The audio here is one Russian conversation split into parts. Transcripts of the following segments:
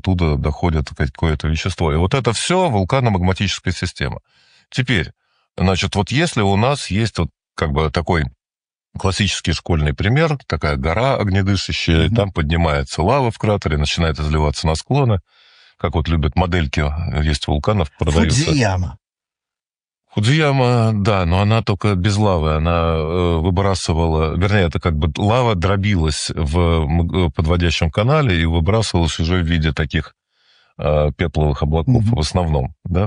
оттуда доходит какое-то вещество. И вот это все вулканомагматическая система. Теперь, значит, вот если у нас есть вот как бы такой классический школьный пример, такая гора огнедышащая, и там поднимается лава в кратере, начинает изливаться на склоны, как вот любят модельки, есть вулканов, продаются. Фудзияма, да, но она только без лавы, она выбрасывала, вернее, это как бы лава дробилась в подводящем канале и выбрасывалась уже в виде таких пепловых облаков в основном, да.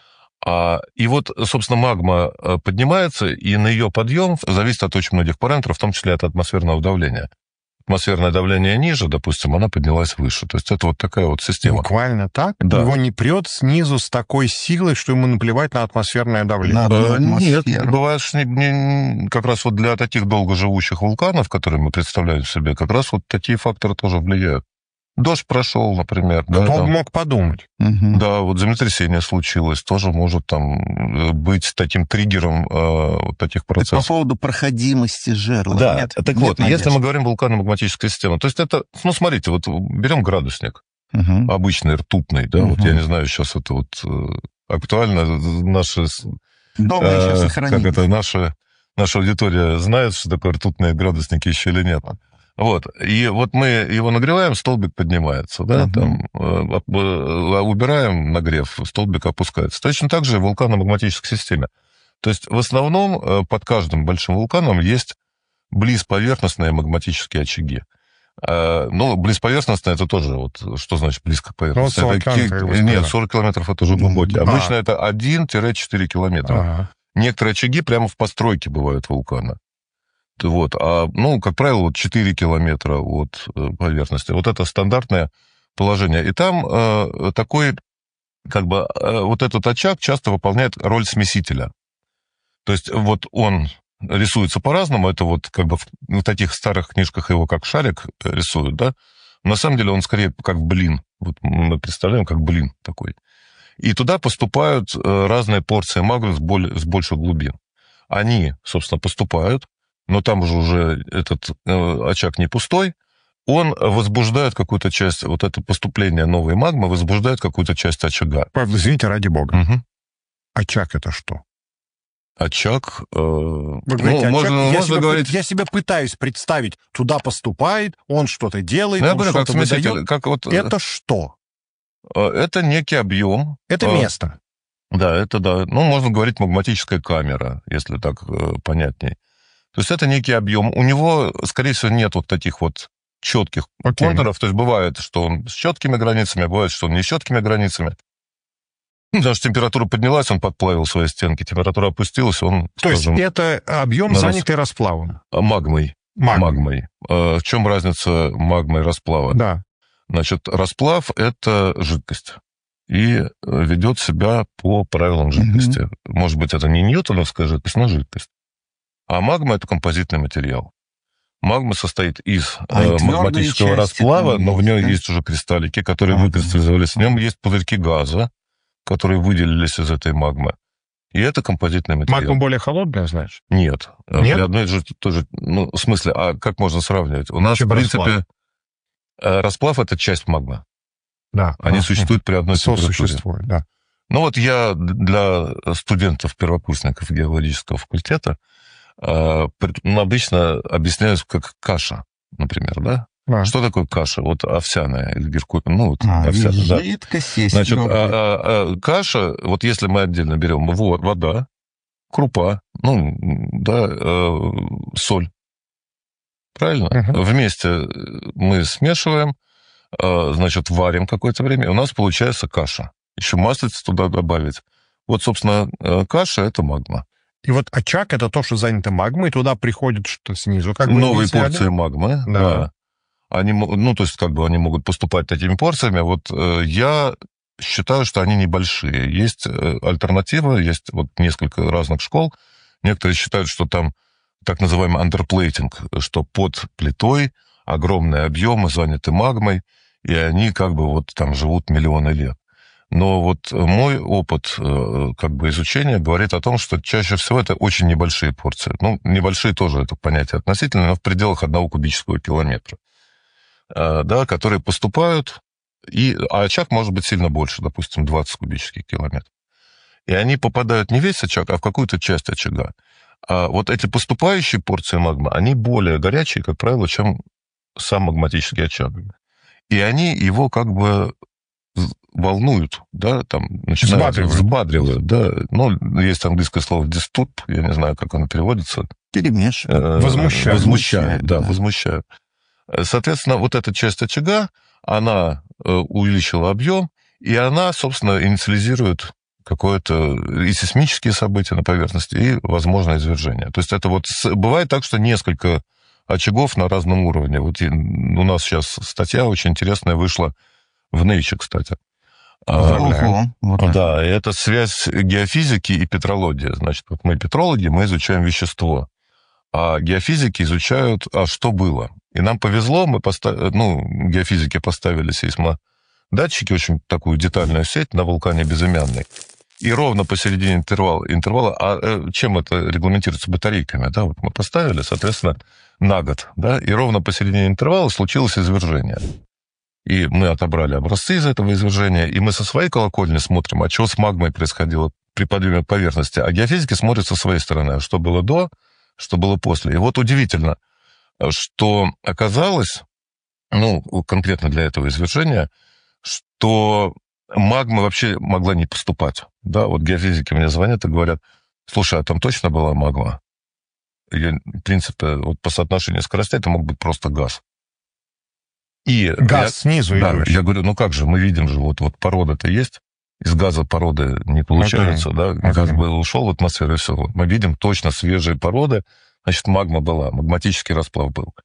И вот, собственно, магма поднимается, и на ее подъем зависит от очень многих параметров, в том числе от атмосферного давления. Атмосферное давление ниже, допустим, она поднялась выше. То есть это вот такая вот система. Буквально так? Да. Его не прет снизу с такой силой, что ему наплевать на атмосферное давление? Нет, бывает, как раз вот для таких долгоживущих вулканов, которые мы представляем себе, как раз вот такие факторы тоже влияют. Дождь прошел, например. Да, он мог подумать. Да, вот землетрясение случилось, тоже может там быть таким триггером таких процессов. Это по поводу проходимости жерла. Да, нет, так вот, если мы говорим вулканомагматическая система, то есть это, ну, смотрите, вот берем градусник, обычный, ртутный, да, вот я не знаю, сейчас это вот актуально, наши... Дома еще сохранились. Как это, наша аудитория знает, что такое ртутные градусники еще или нет. Вот, и вот мы его нагреваем, столбик поднимается, да, там, убираем нагрев, столбик опускается. Точно так же и в вулканомагматической системе. То есть в основном под каждым большим вулканом есть близповерхностные магматические очаги. Ну, близповерхностные это тоже, вот, что значит близко к поверхности? 40 километров. Нет, 40 километров это уже глубокие. Обычно это 1-4 километра. Некоторые очаги прямо в постройке бывают вулкана. Вот, ну, как правило, вот 4 километра от поверхности. Вот это стандартное положение. И там такой, как бы, вот этот очаг часто выполняет роль смесителя. То есть вот он рисуется по-разному. Это вот как бы в таких старых книжках его как шарик рисуют, да. На самом деле он скорее как блин. Вот мы представляем, как блин такой. И туда поступают разные порции магмы с больших глубин. Они, собственно, поступают, но там же уже этот очаг не пустой, он возбуждает какую-то часть, вот это поступление новой магмы возбуждает какую-то часть очага. Павел, извините, ради бога. Очаг это что? Очаг... Вы говорите, можно говорить... Я себе пытаюсь представить, туда поступает, он что-то делает, он что-то выдает. Это что? Это некий объем. Это место. Да, это да. Ну, можно говорить магматическая камера, если так понятнее. То есть это некий объем. У него, скорее всего, нет вот таких вот четких контуров. То есть бывает, что он с четкими границами, а бывает, что он не с четкими границами. Потому что температура поднялась, он подплавил свои стенки. Температура опустилась, он... То есть это объем, занятый расплавом? Магмой. В чем разница магмы и расплава? Да. Значит, расплав — это жидкость. И ведет себя по правилам жидкости. Может быть, это не ньютоновская жидкость, но жидкость. А магма — это композитный материал. Магма состоит из магматического расплава, но в ней есть уже кристаллики, которые выкристаллизовались. В нем есть пузырьки газа, которые выделились из этой магмы. И это композитный материал. Магма более холодная, знаешь? Нет. Нет? Одно и тоже, ну, в смысле, а как можно сравнивать? У нас, в принципе, расплав — это часть магмы. Да. Они существуют при одной температуре. Сосуществуют, да. Ну вот я для студентов-первокурсников геологического факультета обычно объясняю как каша, например, да? Что такое каша? Вот овсяная или геркулес, ну, вот овсяная, жидкость есть. Значит, каша, вот если мы отдельно берем вода, крупа, ну, да, соль, правильно? Вместе мы смешиваем, значит, варим какое-то время, и у нас получается каша. Еще маслица туда добавить. Вот, собственно, каша — это магма. И вот очаг — это то, что занято магмой, и туда приходит что снизу. Как новые порции магмы, да. Они, ну, то есть, как бы они могут поступать такими порциями. Вот я считаю, что они небольшие. Есть альтернатива, есть вот несколько разных школ. Некоторые считают, что там так называемый андерплейтинг, что под плитой огромные объемы заняты магмой, и они как бы вот там живут миллионы лет. Но вот мой опыт как бы изучения говорит о том, что чаще всего это очень небольшие порции. Ну, небольшие тоже это понятие относительно, но в пределах 1 кубического километра. Да, которые поступают, А очаг может быть сильно больше, допустим, 20 кубических километров. И они попадают не весь очаг, а в какую-то часть очага. А вот эти поступающие порции магмы, они более горячие, как правило, чем сам магматический очаг. И они его как бы волнуют, да, там начинают взбадривают, да. Ну, есть английское слово disturb, я не знаю, как оно переводится. Перемешивают. Возмущают. Возмущают. Соответственно, вот эта часть очага, она увеличила объем, и она, собственно, инициализирует какое-то и сейсмические события на поверхности, и возможное извержение. То есть это вот бывает так, что несколько очагов на разном уровне. Вот у нас сейчас статья очень интересная вышла в Nature, кстати. Да, это связь геофизики и петрологии. Значит, вот мы петрологи, мы изучаем вещество, а геофизики изучают, что было. И нам повезло, геофизики поставили сейсмодатчики, очень такую детальную сеть на вулкане Безымянный. И ровно посередине интервала, чем это регламентируется? Батарейками, да, вот мы поставили, соответственно, на год, да, и ровно посередине интервала случилось извержение. И мы отобрали образцы из этого извержения, и мы со своей колокольни смотрим, что с магмой происходило при подъеме поверхности, а геофизики смотрят со своей стороны, что было до, что было после. И вот удивительно, что оказалось, конкретно для этого извержения, что магма вообще могла не поступать. Да, вот геофизики мне звонят и говорят, слушай, а там точно была магма? И, в принципе, вот по соотношению скоростей это мог быть просто газ. И газ снизу идущий. Я говорю, как же, мы видим же, вот порода-то есть, из газа породы не получается, да, газ был ушел в атмосферу, и все. Вот мы видим точно свежие породы, значит, магма была, магматический расплав был.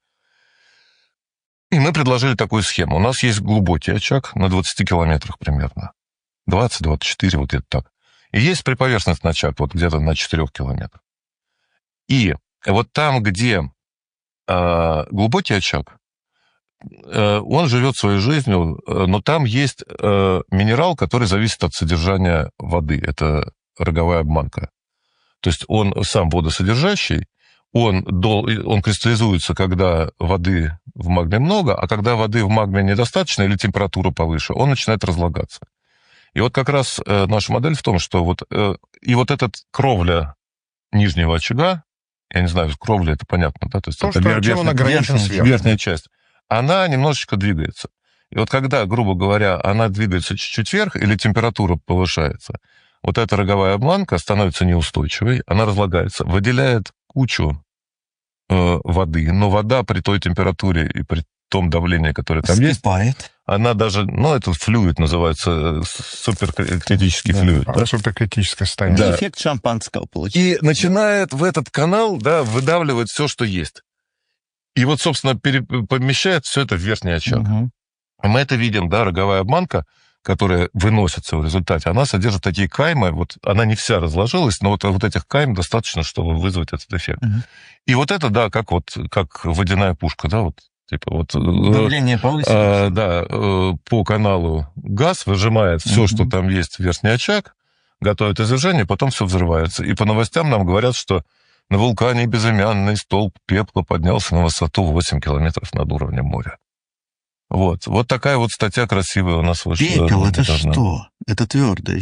И мы предложили такую схему. У нас есть глубокий очаг на 20 километрах примерно. 20-24, вот это так. И есть приповерхностный очаг, вот где-то на 4 километрах. И вот там, где глубокий очаг, он живет своей жизнью, но там есть минерал, который зависит от содержания воды. Это роговая обманка. То есть он сам водосодержащий, он кристаллизуется, когда воды в магме много, а когда воды в магме недостаточно или температура повыше, он начинает разлагаться. И вот как раз наша модель в том, что вот эта кровля нижнего очага, я не знаю, кровля это понятно, да? То есть это верхняя часть, она немножечко двигается. И вот когда, грубо говоря, она двигается чуть-чуть вверх или температура повышается, вот эта роговая обманка становится неустойчивой, она разлагается, выделяет кучу воды, но вода при той температуре и при том давлении, которое там есть, она даже, этот флюид называется суперкритический флюид. Да? Суперкритическое состояние. Да. Эффект шампанского получается. И начинает в этот канал, выдавливать все, что есть. И вот, собственно, помещает все это в верхний очаг. Угу. Мы это видим, роговая обманка, которая выносится в результате, она содержит такие каймы, вот она не вся разложилась, но вот этих кайм достаточно, чтобы вызвать этот эффект. Угу. И вот это, как водяная пушка, давление повысилось. По каналу газ выжимает все, что там есть в верхний очаг, готовит извержение, потом все взрывается. И по новостям нам говорят, что на вулкане Безымянный столб пепла поднялся на высоту 8 километров над уровнем моря. Вот такая вот статья красивая у нас вышла. Пепел это что? Это твердое.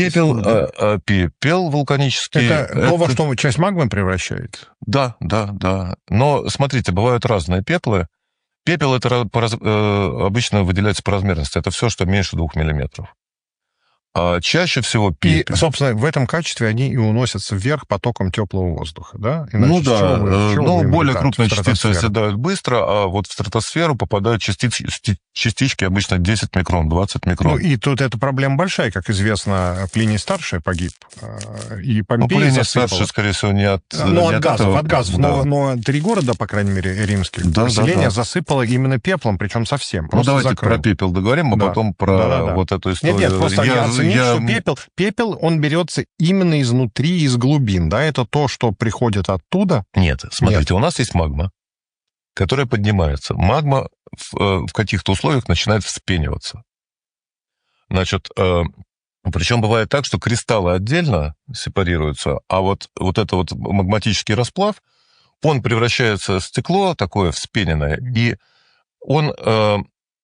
Пепел вулканический. Это во что часть магмы превращает? Да. Но, смотрите, бывают разные пеплы. Пепел это обычно выделяется по размерности. Это все, что меньше 2 миллиметров. А чаще всего пепел. И, собственно, в этом качестве они и уносятся вверх потоком теплого воздуха, да? Иначе более крупные частицы оседают быстро, а вот в стратосферу попадают частички обычно 10 микрон, 20 микрон. И тут эта проблема большая, как известно, Плиний Старший погиб, и Помпей Плиний Старший, скорее всего, не от газов. Но 3 города, по крайней мере, римских, население засыпало именно пеплом, причем совсем. Давайте про пепел договорим, а потом про вот эту историю. Нет, просто что пепел, он берется именно изнутри, из глубин, да? Это то, что приходит оттуда? Нет, смотрите, у нас есть магма, которая поднимается. Магма в каких-то условиях начинает вспениваться. Значит, причем бывает так, что кристаллы отдельно сепарируются, а вот этот магматический расплав, он превращается в стекло такое вспененное, и он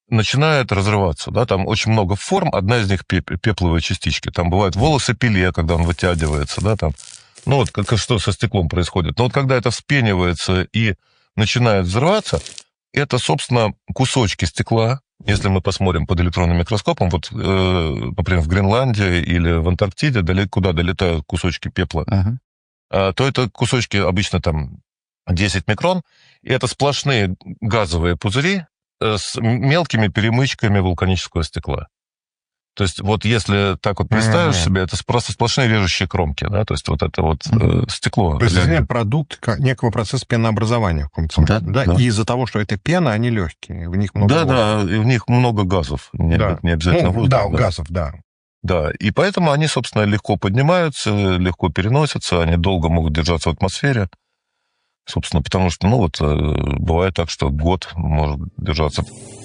начинает разрываться, да, там очень много форм, одна из них пепловые частички, там бывают волосы пиле, когда он вытягивается, да, там, ну вот как что со стеклом происходит, но вот когда это вспенивается и начинает взрываться, это, собственно, кусочки стекла, если мы посмотрим под электронным микроскопом, вот, например, в Гренландии или в Антарктиде, куда долетают кусочки пепла, то это кусочки обычно там 10 микрон, и это сплошные газовые пузыри с мелкими перемычками вулканического стекла. То есть вот если так вот представишь себе, это просто сплошные режущие кромки, да, то есть вот это вот стекло. То есть это продукт некого процесса пенообразования в каком-то смысле, да? И из-за того, что это пена, они легкие, в них много воздуха. Да, и в них много газов, не обязательно воздух. Да, газов, да. Да, и поэтому они, собственно, легко поднимаются, легко переносятся, они долго могут держаться в атмосфере, собственно, потому что, ну вот, бывает так, что год может держаться.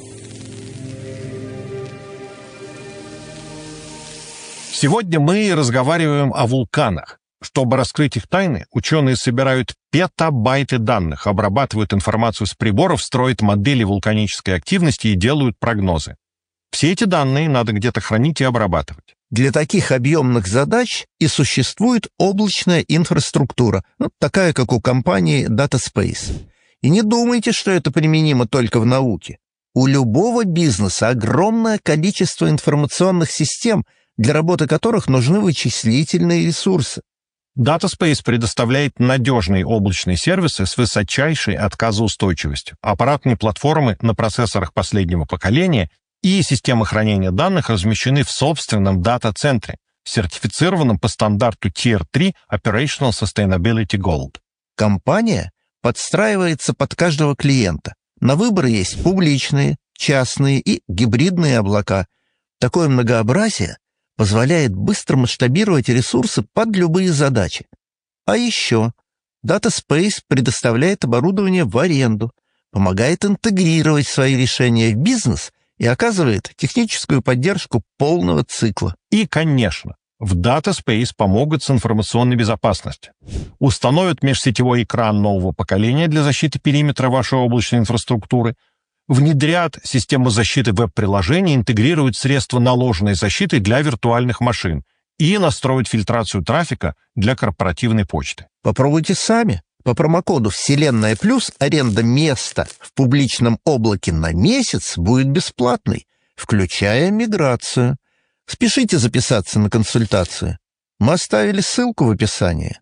Сегодня мы разговариваем о вулканах. Чтобы раскрыть их тайны, ученые собирают петабайты данных, обрабатывают информацию с приборов, строят модели вулканической активности и делают прогнозы. Все эти данные надо где-то хранить и обрабатывать. Для таких объемных задач и существует облачная инфраструктура, такая, как у компании DataSpace. И не думайте, что это применимо только в науке. У любого бизнеса огромное количество информационных систем, для работы которых нужны вычислительные ресурсы. DataSpace предоставляет надежные облачные сервисы с высочайшей отказоустойчивостью, аппаратные платформы на процессорах последнего поколения и системы хранения данных размещены в собственном дата-центре, сертифицированном по стандарту Tier 3 Operational Sustainability Gold. Компания подстраивается под каждого клиента. На выбор есть публичные, частные и гибридные облака. Такое многообразие позволяет быстро масштабировать ресурсы под любые задачи. А еще DataSpace предоставляет оборудование в аренду, помогает интегрировать свои решения в бизнес и оказывает техническую поддержку полного цикла. И, конечно, в DataSpace помогут с информационной безопасностью. Установят межсетевой экран нового поколения для защиты периметра вашей облачной инфраструктуры, внедрят систему защиты веб-приложений, интегрируют средства наложенной защиты для виртуальных машин и настроят фильтрацию трафика для корпоративной почты. Попробуйте сами. По промокоду «Вселенная плюс» аренда места в публичном облаке на месяц будет бесплатной, включая миграцию. Спешите записаться на консультацию. Мы оставили ссылку в описании.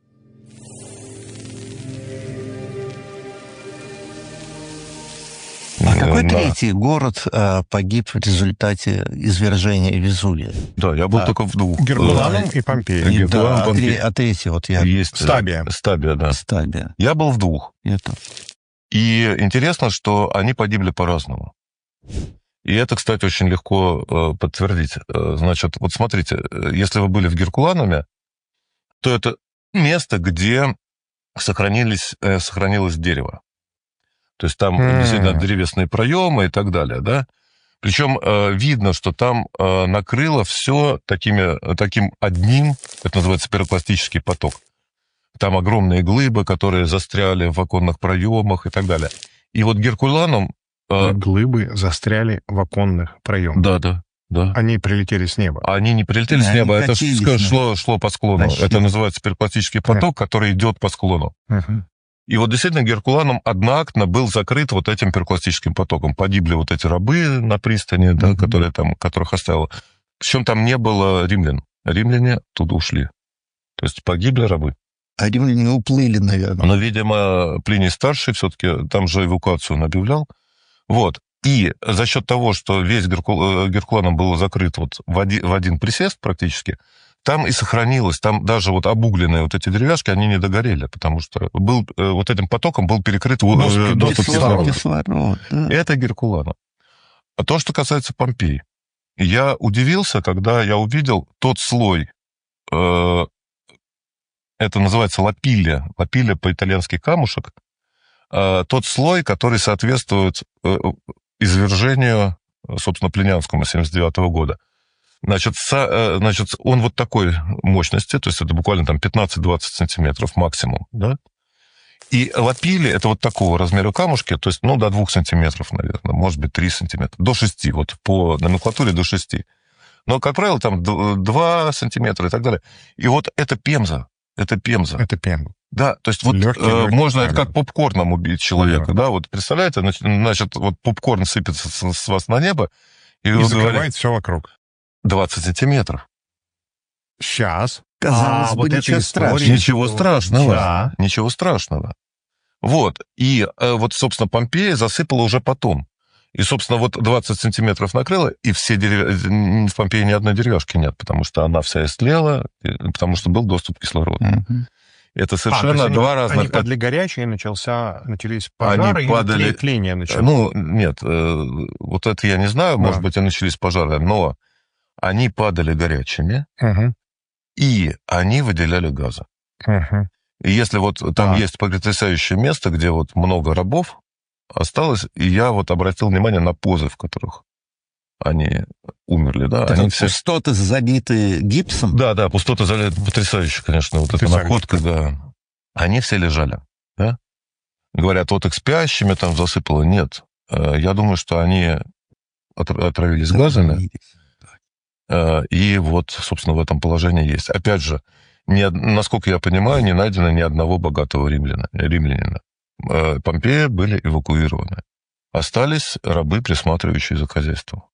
А какой третий город погиб в результате извержения Везувия? Да, я был только в двух. Геркуланум и Помпея. Да, а третий вот я... Есть Стабия. Стабия, да. Стабия. Я был в двух. Это. И интересно, что они погибли по-разному. И это, кстати, очень легко подтвердить. Значит, вот смотрите, если вы были в Геркулануме, то это место, где сохранилось дерево. То есть там действительно древесные проемы и так далее, да. Причем видно, что там накрыло все таким одним, это называется пирокластический поток. Там огромные глыбы, которые застряли в оконных проемах и так далее. И вот Геркуланум... Глыбы застряли в оконных проемах. Да. Они прилетели с неба. Они не прилетели с неба, это шло по склону. Это называется пирокластический поток, который идет по склону. И вот действительно Геркуланум одноактно был закрыт вот этим пирокластическим потоком. Погибли вот эти рабы на пристани, да, которых оставило. Причем там не было римлян. Римляне оттуда ушли. То есть погибли рабы. А римляне уплыли, наверное. Но, видимо, Плиний Старший все-таки там же эвакуацию он объявлял. Вот. И за счет того, что весь Геркуланум был закрыт вот в один присест практически, там и сохранилось, там даже вот обугленные вот эти деревяшки, они не догорели, потому что вот этим потоком был перекрыт доступ кислорода. Это Геркуланум. А то, что касается Помпеи, я удивился, когда я увидел тот слой, это называется лапилья по-итальянски камушек, тот слой, который соответствует извержению, собственно, Плинянскому 79 года. Значит, он вот такой мощности, то есть это буквально там 15-20 сантиметров максимум, да? И лапили, это вот такого размера камушки, то есть, ну, до 2 сантиметров, наверное, может быть, 3 сантиметра, до 6, вот по номенклатуре до 6. Но, как правило, там 2 сантиметра и так далее. И вот это пемза. Это пемза. Это пемза. Да, то есть вот можно это как попкорном убить человека, да, вот представляете, значит, вот попкорн сыпется с вас на небо, и закрывает все вокруг. 20 сантиметров. Сейчас. Казалось бы, ничего страшного. Ничего страшного. Да. Ничего страшного. Вот. И вот, собственно, Помпея засыпала уже потом. И, собственно, вот 20 сантиметров накрыло, и все в Помпеи ни одной деревяшки нет, потому что она вся истлела, потому что был доступ к кислороду. Это совершенно два разных... Они падали горячие, начались пожары, падали... и тление началось. Ну, нет, вот это я не знаю, может быть, и начались пожары, но они падали горячими, и они выделяли газы. И если вот там есть потрясающее место, где вот много рабов осталось, и я вот обратил внимание на позы, в которых они умерли, да. Они все... Пустоты забиты гипсом? Да, пустоты залиты, потрясающе, конечно, вот эта находка, да. Они все лежали, да. Говорят, вот их спящими там засыпало. Нет, я думаю, что они отравились газами, и вот, собственно, в этом положении есть. Опять же, насколько я понимаю, не найдено ни одного богатого римлянина. Помпеи были эвакуированы. Остались рабы, присматривающие за хозяйством.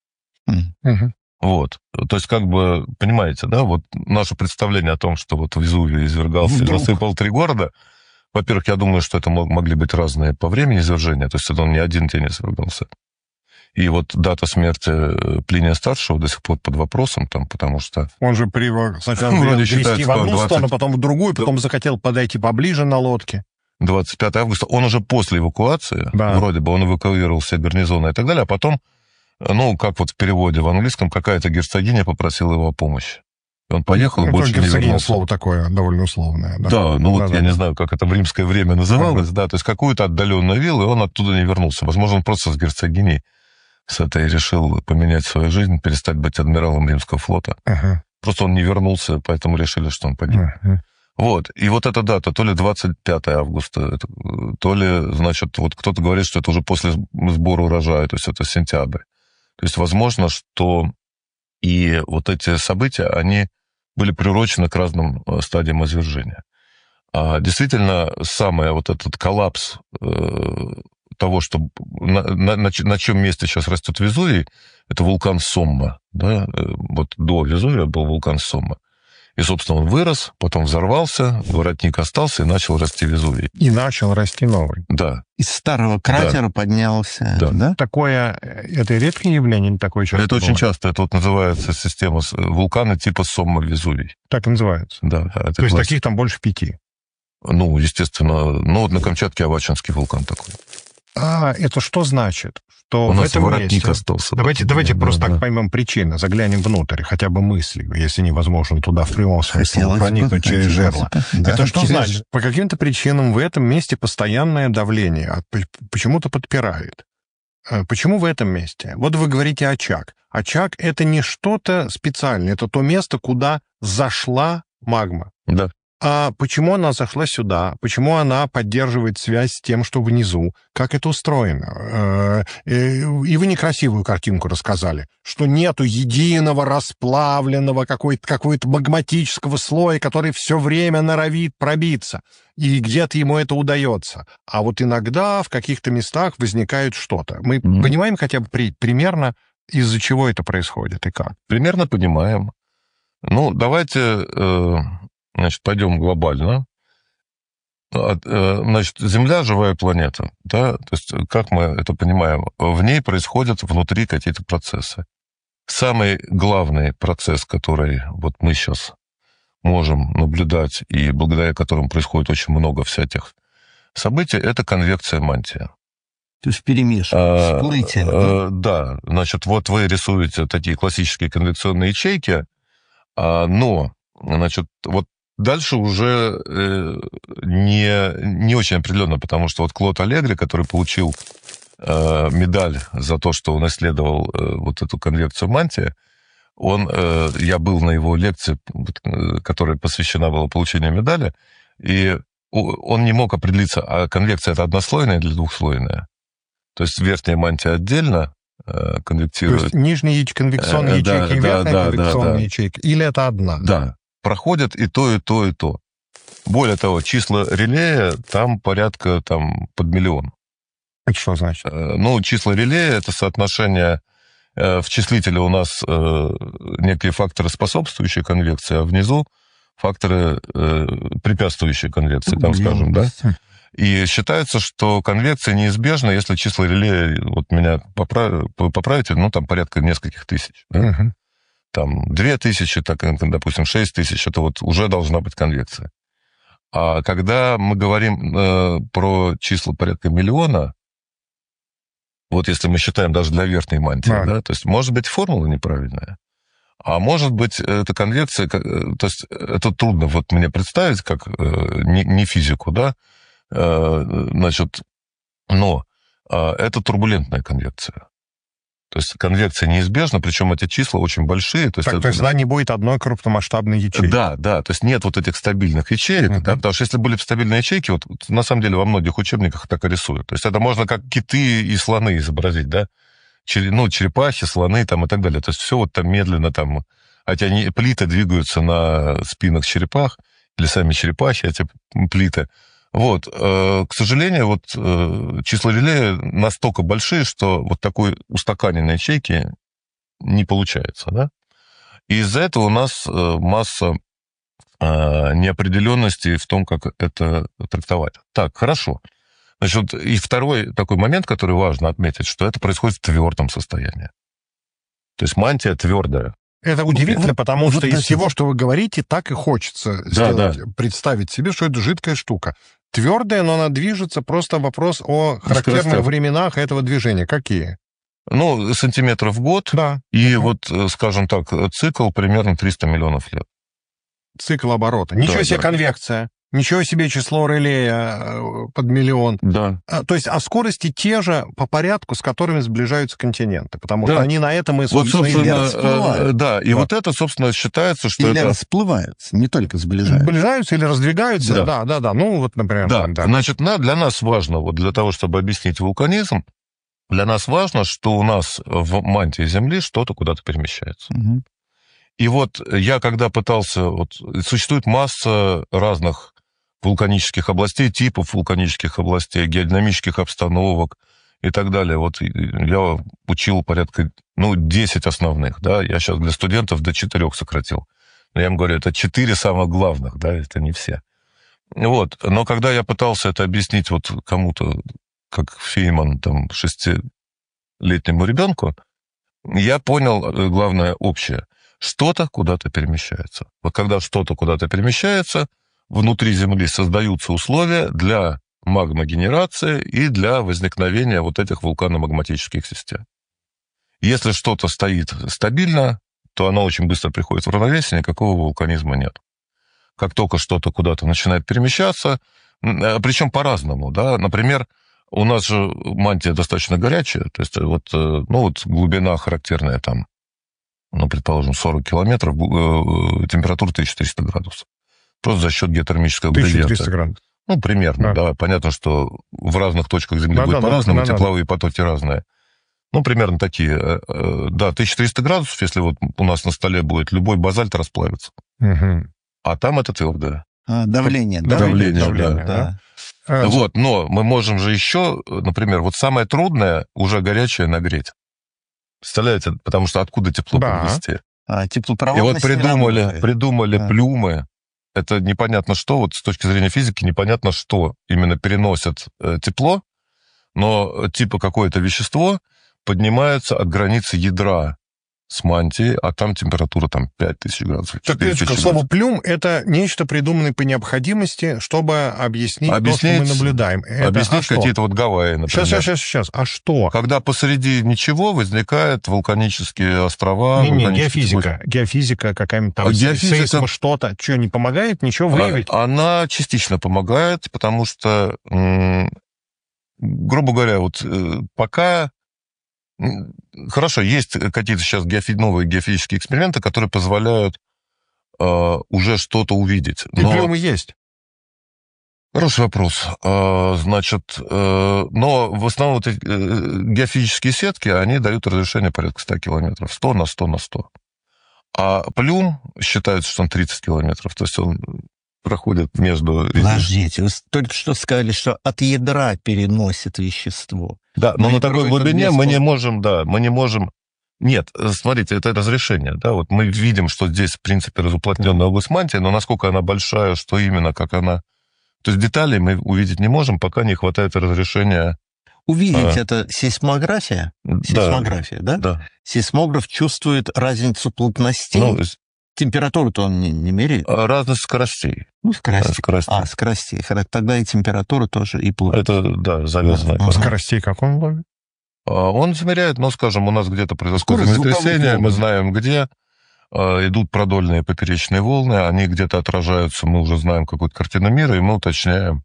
Вот. То есть, как бы, понимаете, да, вот наше представление о том, что вот Везувий извергался и засыпал 3 города, во-первых, я думаю, что это могли быть разные по времени извержения, то есть это он не один день извергался. И вот дата смерти Плиния-старшего до сих пор под вопросом, там, потому что... Он же сначала вроде грести в одну сторону, потом в другую, потом захотел подойти поближе на лодке. 25 августа, он уже после эвакуации, вроде бы, он эвакуировал все гарнизоны и так далее, а потом, ну, как вот в переводе в английском, какая-то герцогиня попросила его о помощи. И он поехал и больше не вернулся. Слово такое довольно условное. Да, ну вот я не знаю, как это в римское время называлось, да, то есть какую-то отдаленную виллу, и он оттуда не вернулся. Возможно, он просто с герцогиней с этой решил поменять свою жизнь, перестать быть адмиралом римского флота. Просто он не вернулся, поэтому решили, что он погиб. Вот, и вот эта дата, то ли 25 августа, то ли, значит, вот кто-то говорит, что это уже после сбора урожая, то есть это сентябрь. То есть возможно, что и вот эти события, они были приурочены к разным стадиям извержения. А действительно, самый вот этот коллапс того, что на чем месте сейчас растет Везувий, это вулкан Сомма. Да? Вот до Везувия был вулкан Сомма. И, собственно, он вырос, потом взорвался, воротник остался, и начал расти Везувий. И начал расти новый. Да. Из старого кратера поднялся. Да? Такое, это редкое явление, не такое часто. Это очень часто, это вот называется система вулкана типа Сомма-Везувий. Так и называется? Да. То есть таких там больше 5? Ну, естественно, ну вот на Камчатке Авачинский вулкан такой. А это что значит? Что у в нас этом воротник месте... остался. Давайте просто так поймем причины, заглянем внутрь, хотя бы мыслью, если невозможно туда в прямом смысле проникнуть через жерло. Да, это что значит? По каким-то причинам в этом месте постоянное давление, почему-то подпирает. Почему в этом месте? Вот вы говорите очаг. Очаг — это не что-то специальное, это то место, куда зашла магма. Да. А почему она зашла сюда? Почему она поддерживает связь с тем, что внизу? Как это устроено? И вы некрасивую картинку рассказали, что нету единого расплавленного какого-то магматического слоя, который все время норовит пробиться, и где-то ему это удается. А вот иногда в каких-то местах возникает что-то. Мы понимаем хотя бы примерно, из-за чего это происходит и как? Примерно понимаем. Ну, давайте... Значит, пойдем глобально. Значит, Земля — живая планета, да, то есть, как мы это понимаем, в ней происходят внутри какие-то процессы. Самый главный процесс, который вот мы сейчас можем наблюдать, и благодаря которому происходит очень много всяких событий, это конвекция мантии. То есть перемешивание, всплытие. Да, значит, вот вы рисуете такие классические конвекционные ячейки, но, значит, вот дальше уже не очень определенно, потому что вот Клод Аллегри, который получил медаль за то, что он исследовал вот эту конвекцию мантии, я был на его лекции, которая посвящена была получению медали, и он не мог определиться, а конвекция это однослойная или двухслойная. То есть верхняя мантия отдельно конвектирует. То есть нижние конвекционные ячейки и верхние конвекционные ячейки. Или это одна? Да. Проходят и то, и то, и то. Более того, числа Релея там порядка под миллион. Это что значит? Ну, числа Релея это соотношение в числителе у нас некие факторы, способствующие конвекции, а внизу факторы, препятствующие конвекции, там, скажем, да. И считается, что конвекция неизбежна, если числа Релея, вот меня поправите, ну, там порядка нескольких тысяч. Да? Там 2000, так, допустим, 6000, это вот уже должна быть конвекция. А когда мы говорим про числа порядка миллиона, вот если мы считаем даже для верхней мантии, да, то есть может быть формула неправильная, а может быть это конвекция, то есть это трудно вот мне представить, как не физику, да, значит, но это турбулентная конвекция. То есть конвекция неизбежна, причем эти числа очень большие. То есть тогда не будет одной крупномасштабной ячейки. Да, то есть нет вот этих стабильных ячеек, да, потому что если были бы стабильные ячейки, вот на самом деле во многих учебниках так и рисуют. То есть это можно как киты и слоны изобразить, да, черепахи, слоны там и так далее. То есть все вот там медленно там, хотя плиты двигаются на спинах черепах, или сами черепахи, эти плиты. Вот, к сожалению, вот числа Релея настолько большие, что вот такой устаканенной ячейки не получается, да? И из-за этого у нас масса неопределенностей в том, как это трактовать. Так, хорошо. Значит, и второй такой момент, который важно отметить, что это происходит в твердом состоянии. То есть мантия твердая. Это удивительно, потому что из всего, что вы говорите, так и хочется представить себе, что это жидкая штука. Твердая, но она движется, просто вопрос о характерных временах этого движения. Какие? Ну, сантиметров в год. Да. И вот, скажем так, цикл примерно 300 миллионов лет. Цикл оборота. Ничего себе конвекция. Ничего себе число Релея под миллион. Да. То есть, а скорости те же по порядку, с которыми сближаются континенты. Потому что они на этом и... Вот, собственно, да. И вот это, собственно, считается, что или расплываются, не только сближаются. Сближаются или раздвигаются. Да. Ну, вот, например. Да. Значит, для нас важно, вот для того, чтобы объяснить вулканизм, для нас важно, что у нас в мантии Земли что-то куда-то перемещается. Угу. И вот я когда пытался... Вот, существует масса разных вулканических областей, типов вулканических областей, геодинамических обстановок и так далее. Вот я учил порядка, 10 основных, да, я сейчас для студентов до 4 сократил. Но я им говорю, это 4 самых главных, да, это не все. Вот, но когда я пытался это объяснить вот кому-то, как Фейман, там, 6-летнему ребенку, я понял главное общее. Что-то куда-то перемещается. Вот когда что-то куда-то перемещается, внутри Земли создаются условия для магмогенерации и для возникновения вот этих вулканомагматических систем. Если что-то стоит стабильно, то оно очень быстро приходит в равновесие, никакого вулканизма нет. Как только что-то куда-то начинает перемещаться, причем по-разному, да, например, у нас же мантия достаточно горячая, то есть вот глубина характерная там, предположим, 40 километров, температура 1300 градусов. Просто за счет геотермического градиента. 1300 градусов. Примерно, да. Понятно, что в разных точках Земли будет по-разному, тепловые потоки разные. Примерно такие. Да, 1300 градусов, если вот у нас на столе будет, любой базальт расплавится. Угу. А там это твердое. Давление, да. Вот, но мы можем же еще, например, вот самое трудное, уже горячее нагреть. Представляете? Потому что откуда тепло подвести? Теплопроводность. И вот придумали плюмы. Это непонятно что, вот с точки зрения физики непонятно что именно переносят тепло, но типа какое-то вещество поднимается от границы ядра с мантией, а там температура 5000 градусов. Так, слово «плюм» — это нечто, придуманное по необходимости, чтобы объяснить то, что мы наблюдаем. Объяснить какие-то вот Гавайи, например. Сейчас. А что? Когда посреди ничего возникают вулканические острова. Геофизика. Геофизика какая-нибудь там, сейсмо что-то. Что, не помогает ничего выявить? Она частично помогает, потому что, грубо говоря, вот пока... Хорошо, есть какие-то сейчас новые геофизические эксперименты, которые позволяют уже что-то увидеть. И плюмы есть. Хороший вопрос. Значит, но в основном вот эти геофизические сетки, они дают разрешение порядка 100 километров. 100 на 100 на 100. А плюм считается, что он 30 километров. То есть он проходит между... Подождите, вы только что сказали, что от ядра переносит вещество. Да, но на такой глубине мы не можем... Нет, смотрите, это разрешение, да, вот мы видим, что здесь, в принципе, разуплотненная область мантии, но насколько она большая, что именно, как она... То есть деталей мы увидеть не можем, пока не хватает разрешения. Увидеть это сейсмография? Сейсмография, да? Да. Сейсмограф чувствует разницу плотностей. Ну, температуру-то он не меряет? Разность скоростей. Ну, скоростей. Тогда и температура тоже, и плотность. Это, да, завязано. Скоростей как он ловит? Он измеряет, ну, скажем, у нас где-то произошло землетрясение, мы знаем где, идут продольные поперечные волны, они где-то отражаются, мы уже знаем какую-то картину мира, и мы уточняем.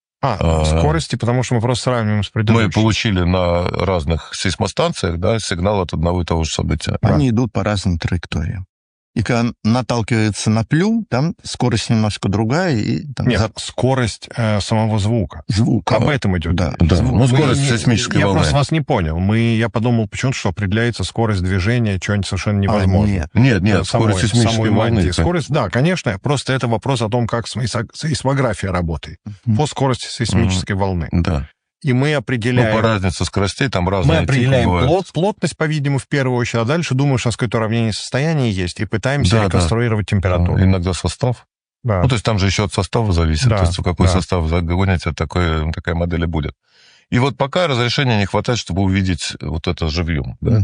Скорости, потому что мы просто сравниваем с предыдущим. Мы получили на разных сейсмостанциях, да, сигнал от одного и того же события. Они идут по разным траекториям. И когда наталкивается на плюм, там скорость немножко другая. И там скорость самого звука. Звука. Об этом идет. Да. Ну, скорость сейсмической волны. Я просто вас не понял. Я подумал почему-то, что определяется скорость движения, что-нибудь совершенно невозможно. Нет, скорость сейсмической волны. Скорость, да, конечно, просто это вопрос о том, как сейсмография работает. По скорости сейсмической волны. Да. И мы определяем... по разнице скоростей там разные. Мы определяем плотность, по-видимому, в первую очередь, а дальше думаем, что у нас какое-то уравнение состояния есть, и пытаемся реконструировать температуру. Иногда состав. Да. Ну, то есть там же еще от состава зависит. То есть какой состав загоните, такая модель и будет. И вот пока разрешения не хватает, чтобы увидеть вот это живьем. Да?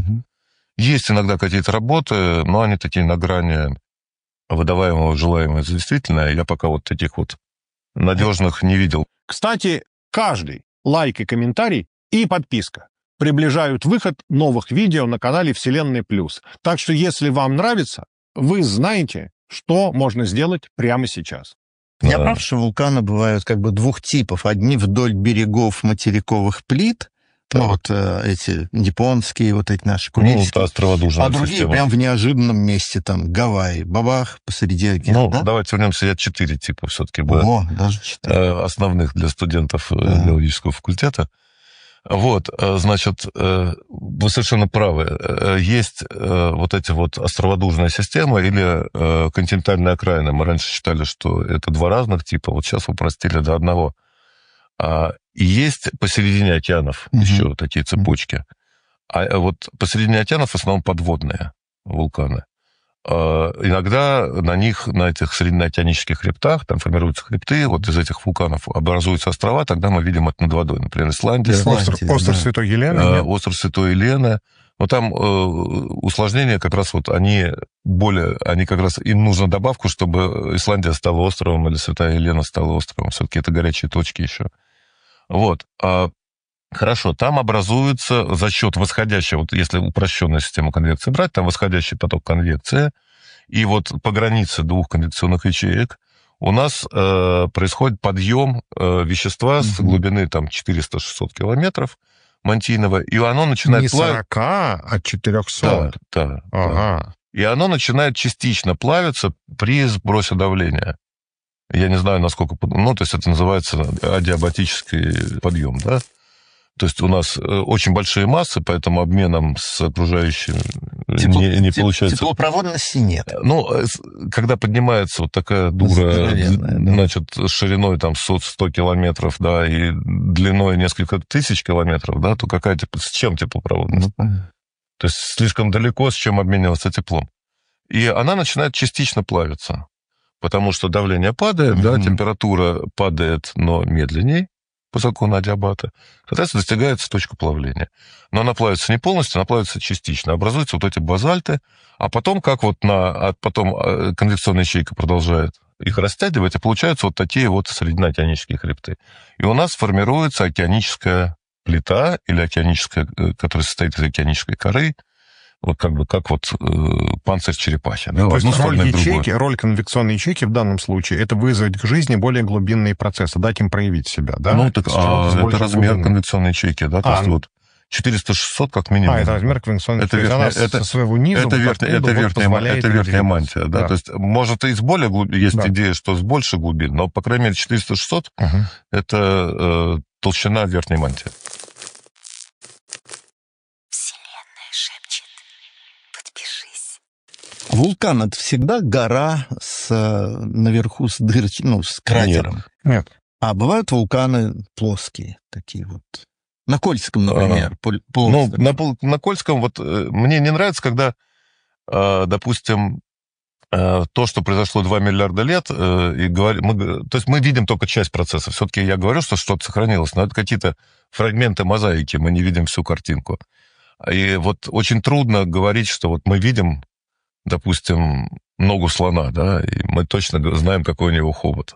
Есть иногда какие-то работы, но они такие на грани выдаваемого, желаемого, действительно. Я пока вот таких вот надежных не видел. Кстати, каждый лайк и комментарий и подписка приближают выход новых видео на канале Вселенная Плюс. Так что, если вам нравится, вы знаете, что можно сделать прямо сейчас. Я прав, что вулканы бывают как бы двух типов. Одни вдоль берегов материковых плит, эти японские, вот эти наши курильские. Островодужная а другие система. Прям в неожиданном месте, там, Гавайи, бабах, посреди океана. Давайте вернемся, я 4 типа все-таки. Даже 4. Основных для студентов геологического факультета. Вот, значит, вы совершенно правы. Есть вот эти вот островодужная система или континентальная окраина. Мы раньше считали, что это два разных типа, вот сейчас упростили до одного. И есть посередине океанов еще такие цепочки. А вот посередине океанов в основном подводные вулканы. Иногда на них, на этих среднеокеанических хребтах, там формируются хребты, вот из этих вулканов образуются острова, тогда мы видим это над водой. Например, Исландия. Остров Святой Елены. Остров Святой Елены. Но там усложнения как раз вот они как раз им нужна добавку, чтобы Исландия стала островом или Святая Елена стала островом. Все-таки это горячие точки еще. Вот. Хорошо, там образуется за счет восходящего, вот если упрощенную систему конвекции брать, там восходящий поток конвекции, и вот по границе двух конвекционных ячеек у нас происходит подъем вещества с глубины там 400-600 километров мантийного, и оно начинает... Не 40, а 400. Да. Ага. И оно начинает частично плавиться при сбросе давления. Я не знаю, насколько... то есть это называется адиабатический подъем, да? То есть у нас очень большие массы, поэтому обменом с окружающим не получается... Теплопроводности нет. Когда поднимается вот такая дура, значит, шириной там 100 километров, да, и длиной несколько тысяч километров, да, то с чем теплопроводность? То есть слишком далеко, с чем обмениваться теплом. И она начинает частично плавиться, потому что давление падает, да, температура падает, но медленней, по закону Адиабата, соответственно, достигается точка плавления. Но она плавится не полностью, она плавится частично. Образуются вот эти базальты, а потом, потом конвекционная ячейка продолжает их растягивать, и получаются вот такие вот среднеокеанические хребты. И у нас формируется океаническая плита, или океаническая, которая состоит из океанической коры, вот как панцирь черепахи. Да, то есть роль конвекционной ячейки в данном случае — это вызвать к жизни более глубинные процессы, дать им проявить себя, да? Это размер конвекционной ячейки, да? То есть 400-600 как минимум. Это размер конвекционной резонанса со своего низа это верхняя мантия, да? То есть, может, и с более есть идея, что с большей глубин, но, по крайней мере, 400-600 это толщина верхней мантии. Вселенная шепчет. Подпишись. Вулкан — это всегда гора наверху с с кратером? Нет. А бывают вулканы плоские, такие вот. На Кольском, например. На Кольском мне не нравится, когда, допустим, то, что произошло 2 миллиарда лет, то есть мы видим только часть процесса. Все-таки я говорю, что что-то сохранилось, но это какие-то фрагменты мозаики, мы не видим всю картинку. И очень трудно говорить, что мы видим, допустим, ногу слона, да, и мы точно знаем, какой у него хобот.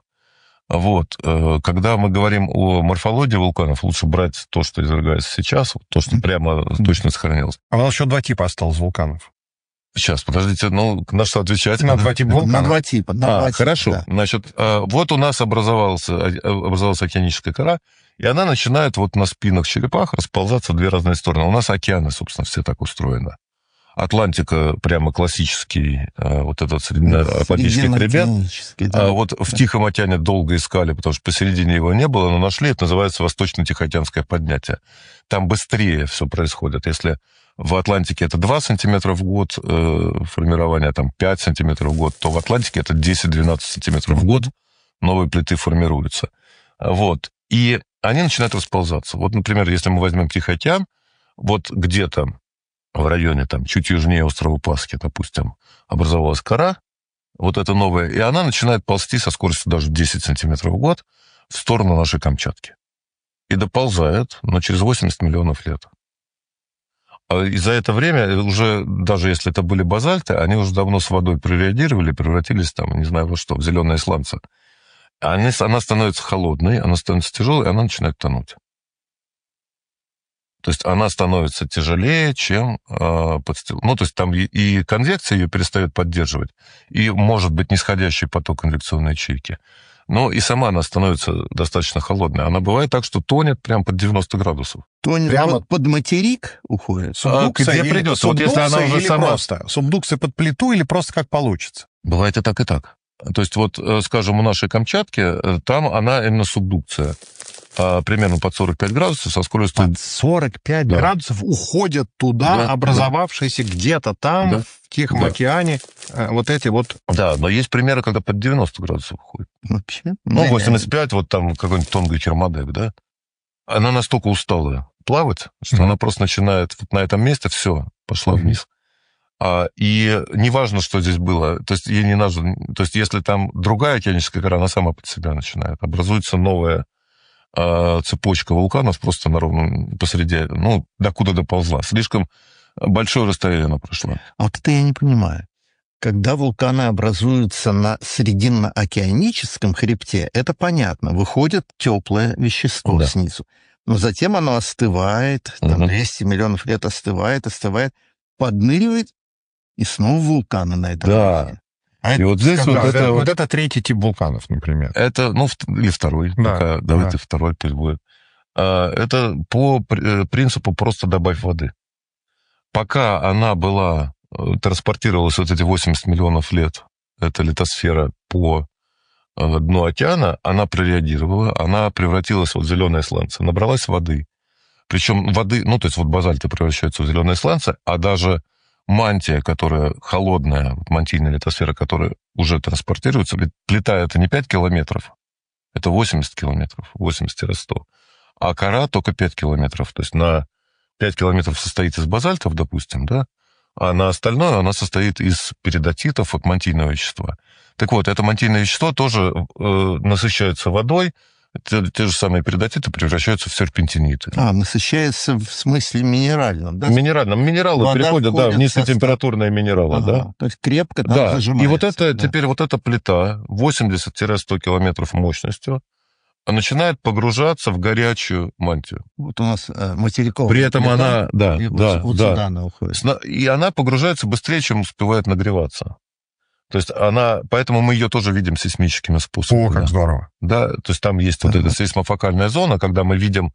Когда мы говорим о морфологии вулканов, лучше брать то, что извергается сейчас, то, что прямо точно сохранилось. А у нас еще 2 типа осталось вулканов. Сейчас, подождите, на что отвечать? На 2 типа вулканов. На 2 типа. Хорошо. Да. Значит, у нас образовалась океаническая кора, и она начинает на спинах черепах расползаться в 2 разные стороны. У нас океаны, собственно, все так устроены. Атлантика прямо классический, этот среднеатлантический хребет. Да. В Тихом океане долго искали, потому что посередине его не было, но нашли, это называется Восточно-Тихоокеанское поднятие. Там быстрее все происходит. Если в Атлантике это 2 сантиметра в год формирования, там 5 сантиметров в год, то в Атлантике это 10-12 сантиметров в год новые плиты формируются. И они начинают расползаться. Например, если мы возьмем Тихий океан, где-то в районе, чуть южнее острова Пасхи, допустим, образовалась кора, эта новая, и она начинает ползти со скоростью даже 10 сантиметров в год в сторону нашей Камчатки. И доползает, но через 80 миллионов лет. И за это время, уже даже если это были базальты, они уже давно с водой прореагировали, превратились не знаю во что, в зеленые сланцы. Она становится холодной, она становится тяжелой, и она начинает тонуть. То есть она становится тяжелее, чем то есть там и конвекция ее перестает поддерживать, и может быть нисходящий поток конвекционной ячейки. Но и сама она становится достаточно холодной. Она бывает так, что тонет прямо под 90 градусов. Тонет прямо под материк уходит? Субдукция где придется? Если она уже сама... просто? Субдукция под плиту или просто как получится? Бывает и так, и так. То есть скажем, у нашей Камчатки, там она именно субдукция. Примерно под 45 градусов со скоростью... Под 45 градусов уходят туда, образовавшиеся где-то там, в Тихом океане, эти. Да, но есть примеры, когда под 90 градусов уходит. Вообще? 85, там какой-нибудь Тонга и Кермадек, да? Она настолько усталая плавать, что она просто начинает на этом месте, все, пошла вниз. И неважно, что здесь было, то есть ей не надо... То есть если там другая океаническая гора, она сама под себя начинает. Образуется новая цепочка вулканов просто на ровном посреди, докуда доползла. Слишком большое расстояние она прошла. А это я не понимаю. Когда вулканы образуются на срединно-океаническом хребте, это понятно, выходит теплое вещество снизу. Но затем оно остывает, 200 миллионов лет остывает, подныривает, и снова вулканы на этом месте. И здесь это 3-й тип вулканов, например. Это, или 2-й. Да, давайте 2-й пусть будет. Это по принципу просто добавь воды. Пока она транспортировалась эти 80 миллионов лет, эта литосфера по дну океана, она прореагировала, она превратилась в зеленые сланцы, набралась воды. Причем воды, то есть базальты превращаются в зеленые сланцы, а даже мантия, которая холодная, мантийная литосфера, которая уже транспортируется, плита это не 5 километров, это 80 километров, 80-100. А кора только 5 километров. То есть на 5 километров состоит из базальтов, допустим, да, а на остальное она состоит из перидотитов от мантийного вещества. Так вот, это мантийное вещество тоже насыщается водой, те же самые перидотиты превращаются в серпентиниты. Насыщается в смысле минеральном, да? Минеральном. Минералы переходят, в низкотемпературные минералы, да. То есть крепко там зажимается. И теперь эта плита 80-100 километров мощностью начинает погружаться в горячую мантию. У нас материковая. При этом она, сюда она уходит. И она погружается быстрее, чем успевает нагреваться. То есть поэтому мы ее тоже видим сейсмическими способами. О, как здорово. Да, то есть там есть эта сейсмофокальная зона, когда мы видим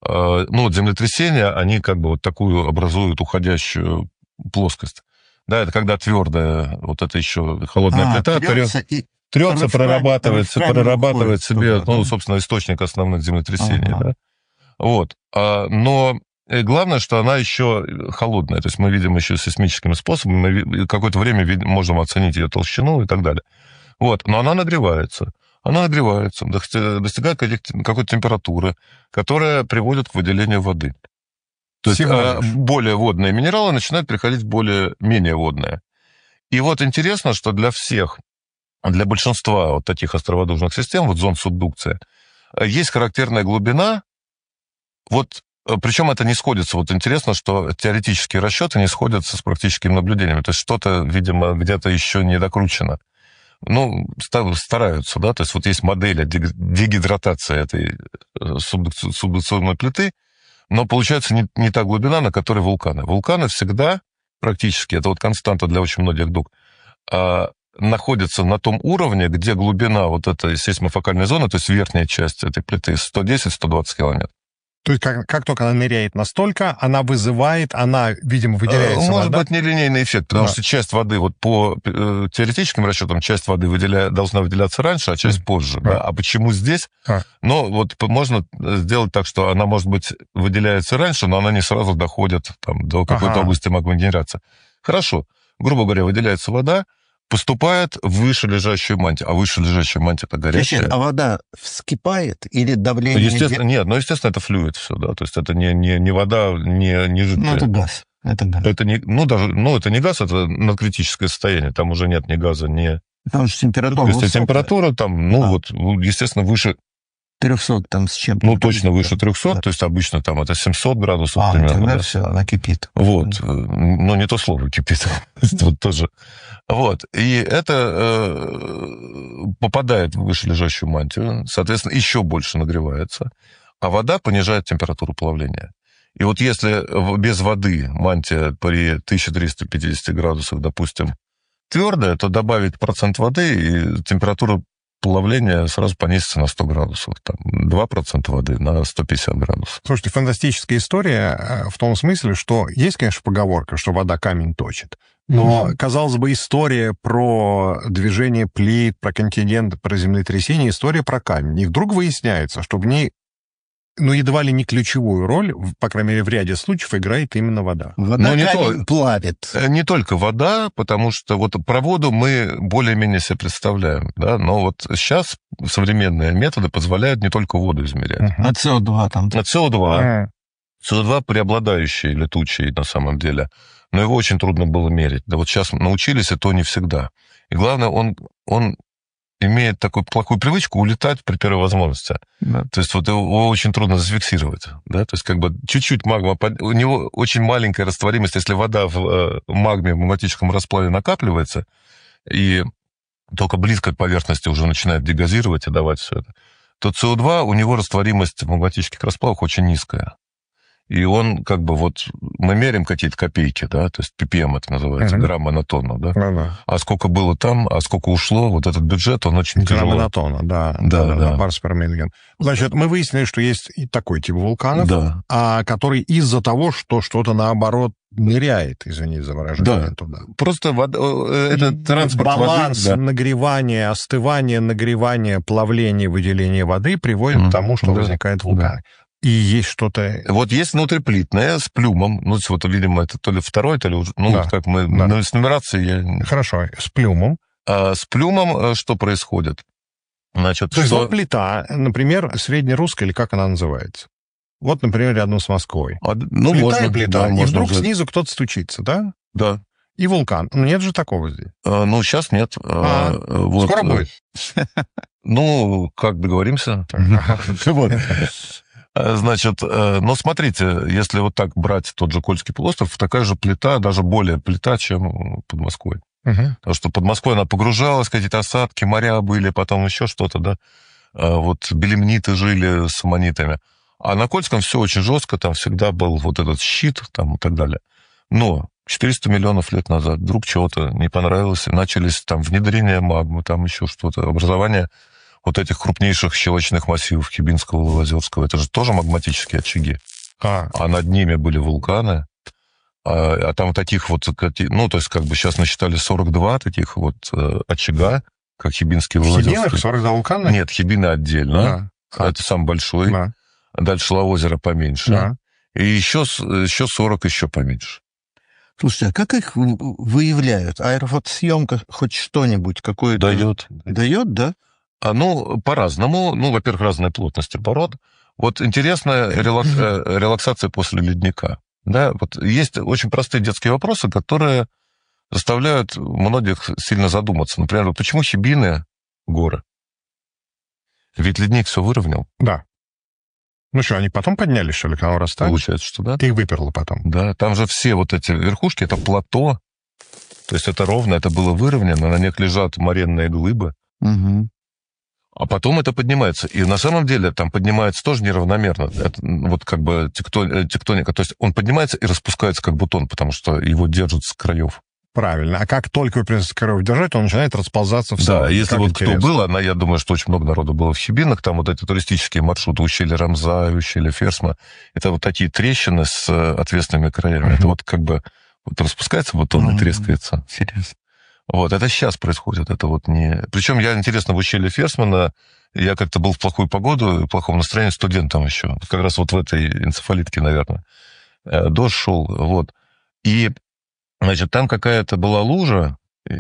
ну, вот землетрясения, они как бы вот такую образуют уходящую плоскость. Да, это когда твердая, вот это еще холодная плита трется, прорабатывает себе, туда, ну, да? собственно, источник основных землетрясений, да. Вот. Но главное, что она еще холодная. То есть мы видим еще сейсмическими способами, мы какое-то время можем оценить ее толщину и так далее. Вот. Но она нагревается. Она нагревается, достигает какой-то температуры, которая приводит к выделению воды. То есть более водные минералы начинают переходить в более-менее водные. И вот интересно, что для большинства вот таких островодужных систем, вот зон субдукции, есть характерная глубина. Вот, причем это не сходится. Вот интересно, что теоретические расчеты не сходятся с практическими наблюдениями. То есть что-то, видимо, где-то еще не докручено. Ну, стараются, да, то есть вот есть модели дегидратации этой субдукционной плиты, но получается не та глубина, на которой вулканы. Вулканы всегда, практически, это вот константа для очень многих дуг, находятся на том уровне, где глубина вот этой сейсмофокальной зоны, то есть верхняя часть этой плиты, 110-120 километров. То есть как только она ныряет настолько, она, видимо, выделяется Может вода. быть, нелинейный эффект, потому что часть воды, вот по теоретическим расчетам, часть воды должна выделяться раньше, а часть позже. Да? А почему здесь? Ну, вот можно сделать так, что она, может быть, выделяется раньше, но она не сразу доходит там, до какой-то области магмогенерации. Хорошо. Грубо говоря, выделяется вода, поступает в вышележащую мантию. А вышележащая мантия это горячая. А вода вскипает или давление? Естественно, это флюид все, да. То есть это не вода, не жидкая. Ну, это газ. Это не газ, это надкритическое состояние. Там уже нет ни газа, ни... Потому что температура высокая. Температура там, естественно, выше... 300 там с чем-то. Ну, точно выше 300, да. То есть обычно там это 700 градусов примерно. Тогда все, она кипит. Вот. Но не то слово кипит. Вот тоже. Вот. И это попадает в вышележащую мантию, соответственно, еще больше нагревается, а вода понижает температуру плавления. И вот если без воды мантия при 1350 градусах, допустим, твердая, то добавить процент воды, и температура плавление сразу понизится на 100 градусов. Там 2% воды на 150 градусов. Слушайте, фантастическая история в том смысле, что есть, конечно, поговорка, что вода камень точит. Но, казалось бы, история про движение плит, про континенты, про землетрясение, история про камень. И вдруг выясняется, что в ней, едва ли не ключевую роль, по крайней мере, в ряде случаев играет именно вода. Вода камень плавит. Не только вода, потому что вот про воду мы более-менее себе представляем, да, но вот сейчас современные методы позволяют не только воду измерять. А СО2 там? СО2. СО2 преобладающий, летучий на самом деле, но его очень трудно было мерить. Да вот сейчас научились, и то не всегда. И главное, он имеет такую плохую привычку улетать при первой возможности. Да. То есть вот его очень трудно зафиксировать. Да? То есть как бы чуть-чуть магма... У него очень маленькая растворимость. Если вода в магме, в магматическом расплаве накапливается, и только близко к поверхности уже начинает дегазировать и давать все это, то СО2, у него растворимость в магматических расплавах очень низкая. И он как бы вот... Мы меряем какие-то копейки, да, то есть ppm это называется, грамма на тонну, да? А сколько было там, а сколько ушло, вот этот бюджет, он очень тяжелый. Грамма на тонну, да. Барс per million. Значит, мы выяснили, что есть и такой тип вулканов, который из-за того, что что-то наоборот ныряет, извини за выражение, туда. Просто это транспорт баланс воды, нагревания, остывания, нагревания, плавления, выделения воды приводит к тому, что возникает вулкан. И есть что-то... Вот есть внутриплитное с плюмом. Ну, вот, видимо, это то ли второй, то ли уже... как мы... С нумерацией Хорошо, с плюмом. А с плюмом что происходит? Значит, то есть вот плита, например, среднерусская, или как она называется? Вот, например, рядом с Москвой. Плита, и вдруг снизу кто-то стучится, да? Да. И вулкан. Нет же такого здесь. Сейчас нет. Скоро будет. Как договоримся. Значит, смотрите, если вот так брать тот же Кольский полуостров, такая же плита, даже более плита, чем под Москвой. Потому что под Москвой она погружалась, какие-то осадки, моря были, потом еще что-то, да. Вот белемниты жили с аммонитами. А на Кольском все очень жестко, там всегда был вот этот щит там, и так далее. Но 400 миллионов лет назад вдруг чего-то не понравилось, и начались там внедрения магмы, там еще что-то, образование вот этих крупнейших щелочных массивов Хибинского и Ловозерского, это же тоже магматические очаги. А над ними были вулканы. А там таких вот, ну, то есть, как бы сейчас насчитали 42 таких вот очага, как Хибинский и Ловозерский. Хибинах 42 вулкана? Нет, Хибины отдельно. Да. Это самый большой. Да. Дальше Ловозеро поменьше. Да. И еще 40 еще поменьше. Слушайте, а как их выявляют? Аэрофотосъемка хоть что-нибудь какое-то... Дает. Дает, да? Ну, по-разному. Ну, во-первых, разные плотности пород. Вот интересная релаксация после ледника. Да, вот есть очень простые детские вопросы, которые заставляют многих сильно задуматься. Например, почему Хибины горы? Ведь ледник все выровнял. Да. Ну что, они потом поднялись, что ли, когда растали? Получается, что да. Ты их выперло потом. Да, там же все вот эти верхушки, это плато. То есть это ровно, это было выровнено, на них лежат моренные глыбы. Угу. А потом это поднимается. И на самом деле там поднимается тоже неравномерно. Это вот как бы тектоника. То есть он поднимается и распускается как бутон, потому что его держат с краев. Правильно. А как только вы приносите коров держать, он начинает расползаться в сторону. Да, если вот интересно. Кто был, я думаю, что очень много народу было в Хибинах, там вот эти туристические маршруты, ущелье Рамза, ущелье Ферсма, это вот такие трещины с отвесными краями. Это вот как бы вот распускается бутон и трескается. Интересно. Вот, это сейчас происходит, это вот не... Причем я, интересно, в ущелье Ферсмана, я как-то был в плохую погоду, в плохом настроении студентом еще, как раз вот в этой энцефалитке, наверное. Дождь шел, вот. И, значит, там какая-то была лужа,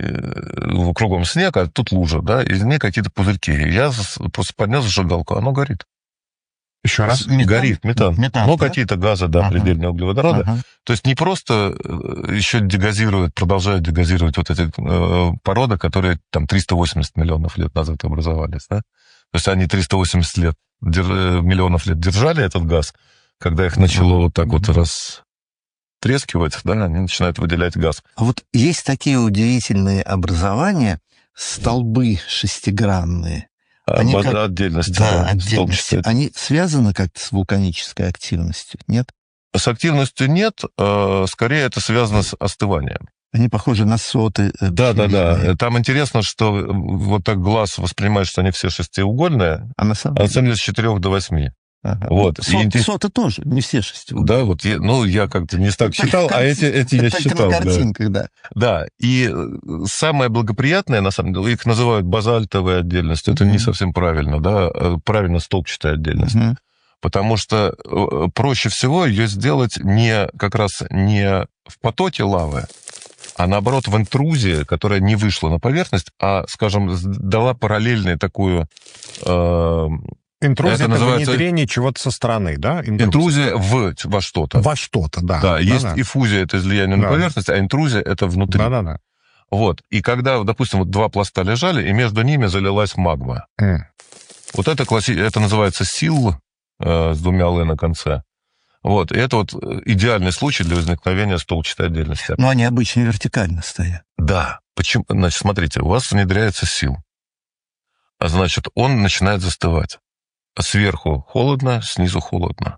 кругом снег, а тут лужа, да, из нее какие-то пузырьки. Я просто поднес зажигалку, оно горит. Еще раз? Горит, метан. Ну, да? Какие-то газы, да, предельные углеводороды. То есть не просто еще дегазируют, продолжают дегазировать вот эти породы, которые там 380 миллионов лет назад образовались, да? То есть они 380 миллионов лет держали этот газ, когда их начало вот так вот растрескивать, да, они начинают выделять газ. А вот есть такие удивительные образования, столбы шестигранные. Они отдельности. Да, отдельности. Они связаны как-то с вулканической активностью, нет? С активностью нет, скорее это связано с остыванием. Они похожи на соты. Да. Там интересно, что вот так глаз воспринимает, что они все шестиугольные, а на самом деле с 4 до 8. Ага. Вот. Соты тоже, не все шестиугольные. Да, вот я как-то не так читал, а эти я читал. На картинках, да. Да, и самое благоприятное, на самом деле, их называют базальтовой отдельностью, это не совсем правильно, да, правильно столбчатая отдельность. Потому что проще всего ее сделать как раз не в потоке лавы, а наоборот в интрузии, которая не вышла на поверхность, а, скажем, дала параллельную такую... Интрузия — это внедрение чего-то со стороны, да? Интрузия во что-то. Во что-то, да. Да, есть эффузия — это излияние на поверхность, а интрузия — это внутри. Да. Вот. И когда, допустим, вот два пласта лежали, и между ними залилась магма. Вот это называется сил с двумя «л» на конце. Вот. И это вот идеальный случай для возникновения столбчатой отдельности. Но они обычно вертикально стоят. Да. Почему? Значит, смотрите, у вас внедряется сил. А значит, он начинает застывать. Сверху холодно, снизу холодно.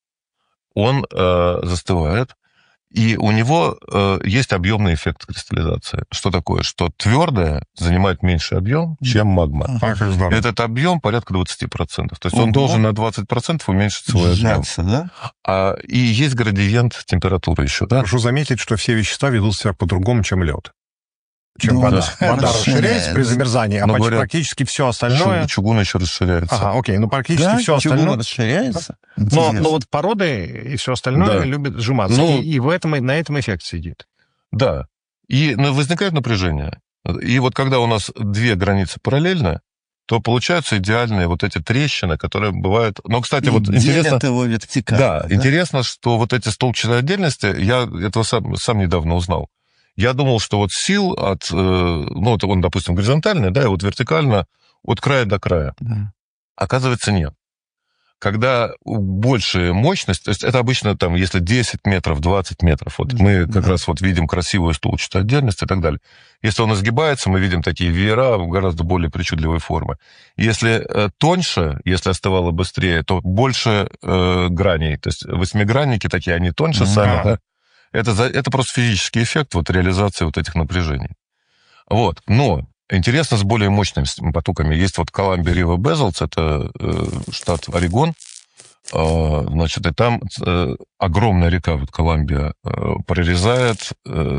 Он застывает, и у него есть объемный эффект кристаллизации. Что такое? Что твердое занимает меньше объем, чем магма. Этот объем порядка 20%. То есть он должен на 20% уменьшить свой объем. Да? И есть градиент температуры еще. Да? Прошу заметить, что все вещества ведут себя по-другому, чем лед. Чем вода. Вода расширяется при замерзании, а практически все остальное... Чугун еще расширяется. Ага, окей, но практически все остальное... чугун расширяется? Но вот породы и все остальное любят сжиматься. И на этом эффект сидит. Да. И возникает напряжение. И вот когда у нас две границы параллельны, то получаются идеальные вот эти трещины, которые бывают... Но, кстати, вот интересно... его вертикально. Да, интересно, что вот эти столбчатые отдельности, я этого сам недавно узнал. Я думал, что вот сил от... он, допустим, горизонтальный, да, и вот вертикально от края до края. Да. Оказывается, нет. Когда большая мощность, то есть это обычно там, если 10 метров, 20 метров, вот мы как раз вот видим красивую столбчатую отдельность и так далее. Если он изгибается, мы видим такие веера гораздо более причудливой формы. Если тоньше, если остывало быстрее, то больше граней. То есть восьмигранники такие, они тоньше сами, да. Это просто физический эффект вот реализации вот этих напряжений. Вот. Но Интересно с более мощными потоками. Есть вот Columbia River Basalt, это штат Орегон. Значит, и там огромная река, вот Колумбия, прорезает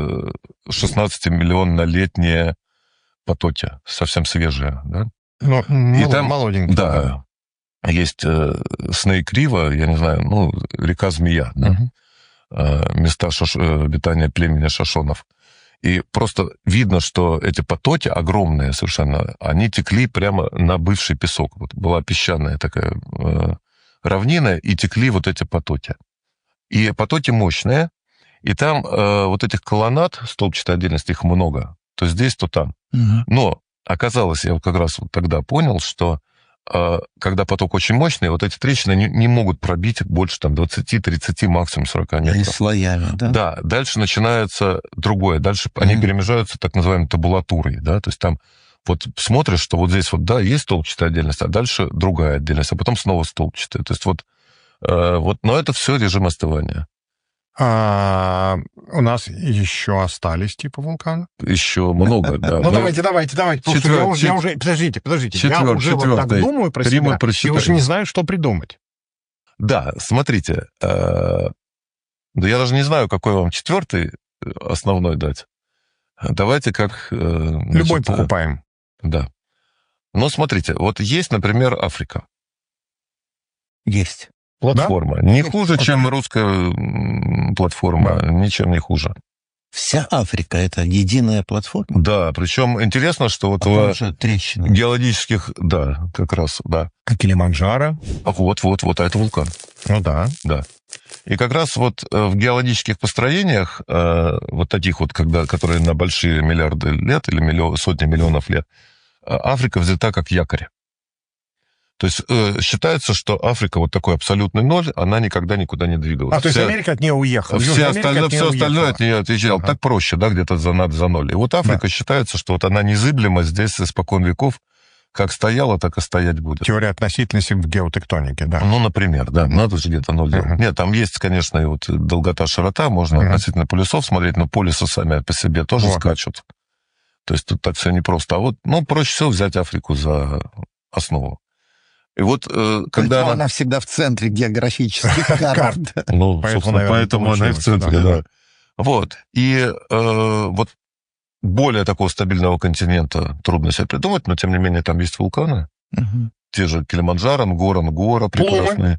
16-миллионнолетние потоки, совсем свежие, да? Ну, и там, молоденькие. Да, есть Снейк Рива, я не знаю, ну, река-змея, да? Места обитания племени шошонов. И просто видно, что эти потоки огромные совершенно, они текли прямо на бывший песок. Вот была песчаная такая равнина, и текли вот эти потоки. И потоки мощные, и там вот этих колоннад столбчатой отдельности, их много. То здесь, то там. Но оказалось, я как раз вот тогда понял, что когда поток очень мощный, вот эти трещины не могут пробить больше там 20-30, максимум 40 метров. И слоями, да? Да, дальше начинается другое. Дальше они перемежаются так называемой табулатурой, да, то есть там вот смотришь, что вот здесь вот, да, есть столбчатая отдельность, а дальше другая отдельность, а потом снова столбчатая. То есть вот, но это все режим остывания. У нас еще остались типа вулкана? Еще много, да. Ну, давайте. Я уже... Подождите. Я уже вот так думаю про себя, и уже не знаю, что придумать. Да, смотрите. Да я даже не знаю, какой вам четвертый основной дать. Давайте как... Любой покупаем. Да. Ну, смотрите, вот есть, например, Африка. Есть. Платформа. Да? Не хуже, чем русская платформа. Да. Ничем не хуже. Вся Африка — это единая платформа? Да, причем интересно, что вот в геологических... Да, как раз, да. А Килиманджаро? Вот, а это вулкан. Ну да. Да. И как раз вот в геологических построениях, вот таких вот, которые на большие миллиарды лет или сотни миллионов лет, Африка взята как якорь. То есть считается, что Африка вот такой абсолютный ноль, она никогда никуда не двигалась. То есть Америка от нее уехала. Все остальное от нее отъезжало. Так проще, да, где-то за ноль. И вот Африка считается, что вот она незыблема здесь испокон веков, как стояла, так и стоять будет. Теория относительности в геотектонике, да. Ну, например, да, надо же где-то ноль делать. Нет, там есть, конечно, и вот долгота, широта, можно относительно полюсов смотреть, но полюсы сами по себе тоже скачут. То есть тут так все непросто. А вот, проще всего взять Африку за основу. И вот, когда она всегда в центре географических карт. Ну, собственно, поэтому она и в центре, да. Вот. И вот более такого стабильного континента трудно себе придумать, но, тем не менее, там есть вулканы. Те же Килиманджаро, Нгора прекрасные.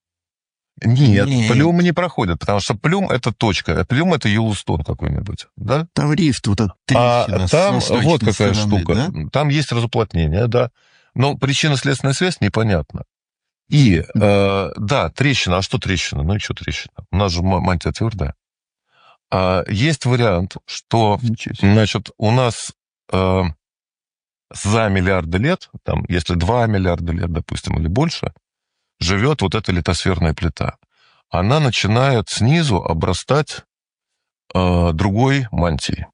Нет, Плюмы не проходят, потому что Плюм — это точка, а Плюм — это Йеллоустон какой-нибудь, да? Там рифт, вот эта трещина. Там вот какая штука. Да? Там есть разуплотнение, да. Но причинно-следственная связь непонятна. И, да, трещина. А что трещина? Ну и что трещина? У нас же мантия твердая. Есть вариант, что, значит, у нас за миллиарды лет, там, если 2 миллиарда лет, допустим, или больше, живет вот эта литосферная плита. Она начинает снизу обрастать другой мантией.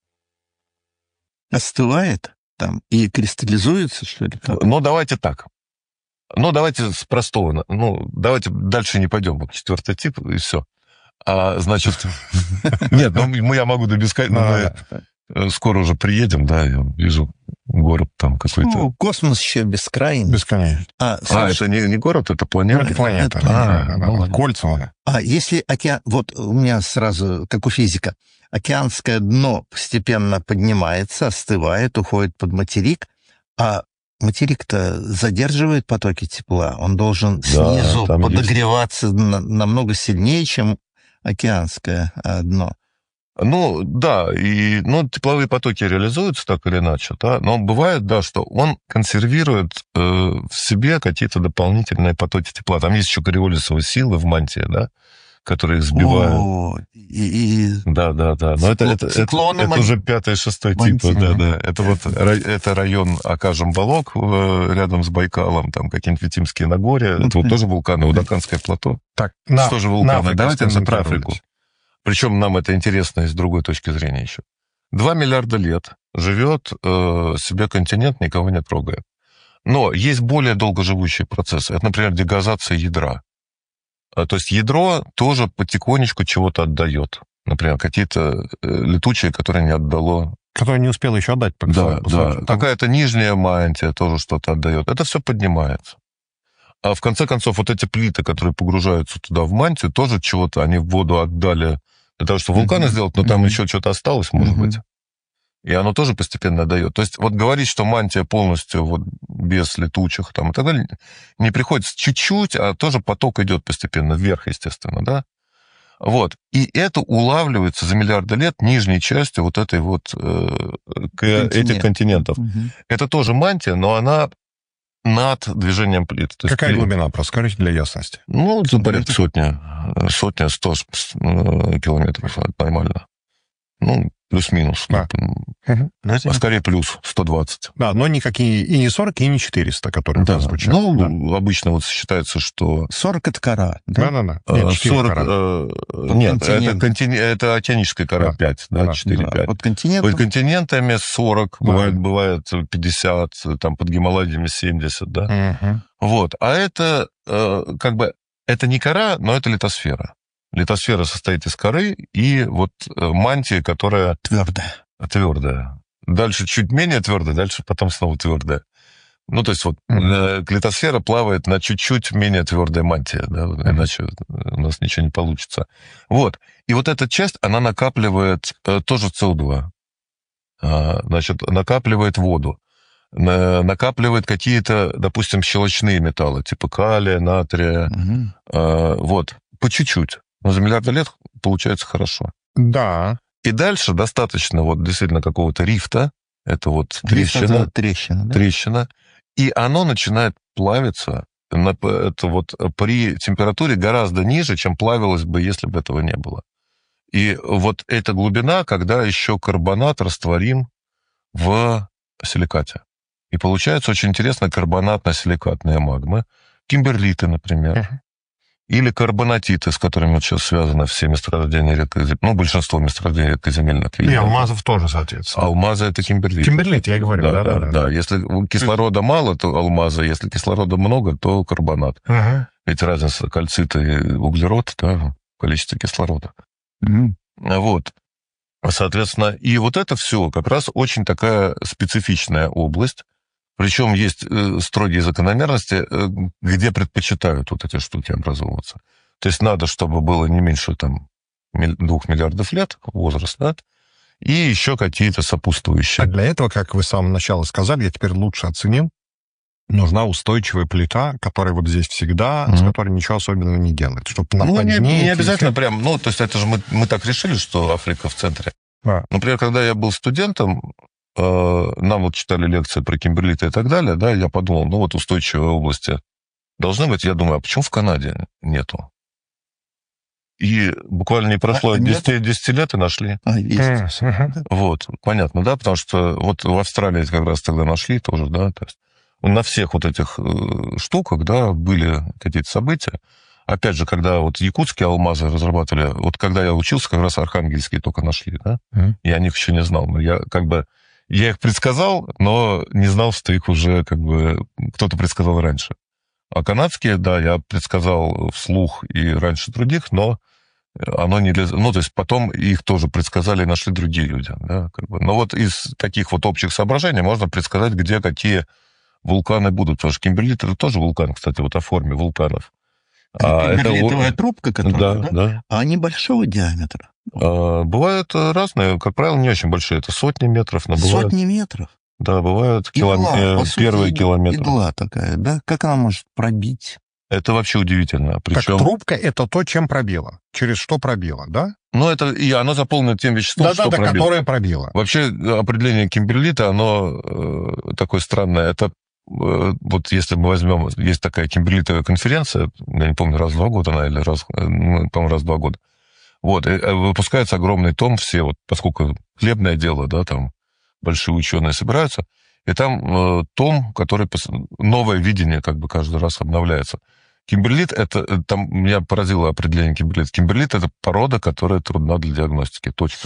Остывает там и кристаллизуется, что ли? Ну, давайте так. Ну, давайте с простого. Ну, давайте дальше не пойдем. Вот 4-й тип, и все. Значит... Нет, я могу до бесконечности. Скоро уже приедем, да, я вижу город там какой-то. Ну, космос еще бескрайний. Бесконечно. Это не город, это планета? Это планета. Кольца. Если океан... Вот у меня сразу, как у физика, океанское дно постепенно поднимается, остывает, уходит под материк, а материк-то задерживает потоки тепла. Он должен снизу подогреваться намного сильнее, чем океанское дно. Ну, да, и тепловые потоки реализуются так или иначе, да, но бывает, да, что он консервирует в себе какие-то дополнительные потоки тепла. Там есть еще кориолисовые силы в мантии, да, которые их сбивают. Да. Но это уже 5-6 тип, да. Это район Акажем-Балок рядом с Байкалом, там какие-нибудь Витимские Нагорья. Это вот тоже вулканы, Удаканское плато. Так, тоже вулканы. Давайте про Африку. Причем нам это интересно и с другой точки зрения еще. 2 миллиарда лет живет себе континент, никого не трогает. Но есть более долгоживущие процессы. Это, например, дегазация ядра. То есть ядро тоже потихонечку чего-то отдает. Например, какие-то летучие, которые не отдало Который не успел еще отдать. Да. Какая-то нижняя мантия тоже что-то отдает. Это все поднимается. А в конце концов, вот эти плиты, которые погружаются туда в мантию, тоже чего-то, они в воду отдали для того, чтобы вулканы сделать, но там еще что-то осталось, может быть. И оно тоже постепенно отдает. То есть вот говорить, что мантия полностью вот без летучих там и так далее, не приходится чуть-чуть, а тоже поток идет постепенно вверх, естественно, да? Вот. И это улавливается за миллиарды лет нижней частью вот этой вот этих континентов. Это тоже мантия, но она над движением плит. То Какая глубина, просто скажите для ясности? Ну, порядка сотня, 100 километров, нормально. Ну, плюс-минус. Да. А скорее плюс 120. Да, но никакие и не 40, и не 400, которые да. звучат. Ну, обычно вот считается, что... 40 это кора, да? Да. Нет, 40, кора. Нет, это океаническая кора 5, да, 4-5. Под континентом? Под континентами 40, бывает 50, там под Гималаями 70, да. Вот, а это как бы, это не кора, но это литосфера. Литосфера состоит из коры и вот мантии, которая... Твердая. Дальше чуть менее твердая, дальше потом снова твердая. Ну, то есть вот литосфера плавает на чуть-чуть менее твердой мантии, да, иначе у нас ничего не получится. Вот. И вот эта часть, она накапливает тоже СО2. Значит, накапливает воду. Накапливает какие-то, допустим, щелочные металлы, типа калия, натрия. Вот. По чуть-чуть. Но за миллиарды лет получается хорошо. Да. И дальше достаточно вот действительно какого-то рифта, это вот трещина, трещина, и оно начинает плавиться это вот при температуре гораздо ниже, чем плавилось бы, если бы этого не было. И вот эта глубина, когда еще карбонат растворим в силикате. И получается очень интересно карбонатно-силикатные магмы, кимберлиты, например. Или карбонатиты, с которыми вот сейчас связаны все месторождения редкоземельных, ну, большинство месторождений редкоземельных. И алмазов тоже, соответственно. Алмазы — это кимберлиты. Кимберлиты, я говорю, да. Если кислорода мало, то алмазы, если кислорода много, то карбонат. Ведь разница кальцит и углерод, да, в количестве кислорода. Вот. Соответственно, и вот это все как раз очень такая специфичная область. Причем есть строгие закономерности, где предпочитают вот эти штуки образовываться. То есть надо, чтобы было не меньше там 2 миллиардов лет возраст, да, и еще какие-то сопутствующие. А для этого, как вы с самого начала сказали, я теперь лучше оценил, нужна устойчивая плита, которая вот здесь всегда, с которой ничего особенного не делает. Чтобы не обязательно прям, ну, то есть это же мы так решили, что Африка в центре. Например, когда я был студентом, нам вот читали лекции про кимберлиты и так далее, да, я подумал, ну вот устойчивые области должны быть. Я думаю, а почему в Канаде нету? И буквально не прошло 10 лет и нашли. Есть. Вот, понятно, да, потому что вот в Австралии как раз тогда нашли тоже, да, то есть на всех вот этих штуках, да, были какие-то события. Опять же, когда вот якутские алмазы разрабатывали, вот когда я учился, как раз архангельские только нашли, да, я о них еще не знал, но я их предсказал, но не знал, что их уже как бы кто-то предсказал раньше. А канадские, да, я предсказал вслух и раньше других, но оно не... Ну, то есть потом их тоже предсказали и нашли другие люди, да, как бы. Но вот из таких вот общих соображений можно предсказать, где какие вулканы будут. Потому что кимберлит — это тоже вулкан, кстати, вот о форме вулканов. Кимберлитовая трубка, которая, да? А они большого диаметра? Бывают разные, как правило, не очень большие. Это сотни метров. Но бывают, сотни метров? Да, бывают первые километры. Игла такая, да? Как она может пробить? Это вообще удивительно. Причем... Так трубка — это то, чем пробила. Через что пробила, да? Ну, это и оно заполнено тем веществом, что пробило. которое пробило. Вообще, определение кимберлита, оно такое странное. Это вот если мы возьмем... Есть такая кимберлитовая конференция, я не помню, раз в 2 года она, или по-моему, раз в 2 года. Вот, и выпускается огромный том, все, вот, поскольку хлебное дело, да, там большие ученые собираются, и там том, который... Новое видение как бы каждый раз обновляется. Кимберлит — это... Там меня поразило определение кимберлита. Кимберлит — это порода, которая трудна для диагностики. Точка.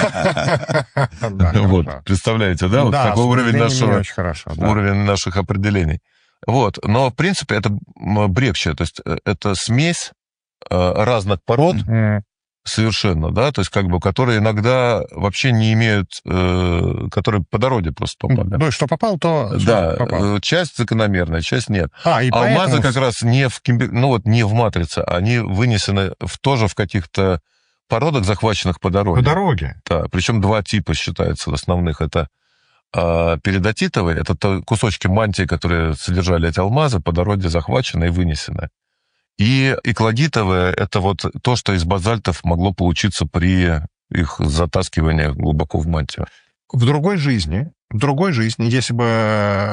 Вот, представляете, да? Вот такой уровень наших определений. Вот, но в принципе это брекчия, то есть это смесь разных пород совершенно, да, то есть как бы, которые иногда вообще не имеют, которые по дороге просто попали. Ну, и что попал, то Да, попал. часть закономерная, часть нет. И алмазы поэтому... как раз не в матрице, они вынесены тоже в каких-то породах, захваченных по дороге. По дороге. Да, причем два типа считаются основных. Это перидотитовые, это кусочки мантии, которые содержали эти алмазы, по дороге захвачены и вынесены. И эклогитовые, это вот то, что из базальтов могло получиться при их затаскивании глубоко в мантию. В другой жизни, если бы